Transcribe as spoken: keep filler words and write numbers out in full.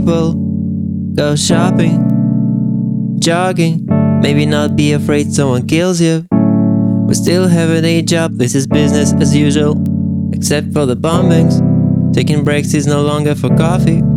people. Go shopping, jogging, maybe not be afraid someone kills you. We still have a day job, this is business as usual. Except for the bombings, taking breaks is no longer for coffee.